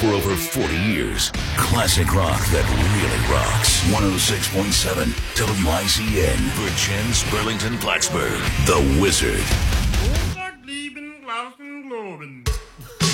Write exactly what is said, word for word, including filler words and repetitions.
for over forty years. Classic rock that really rocks. one oh six point seven W I C N. Virgins, Burlington, Plattsburgh. The Wizard. Globen.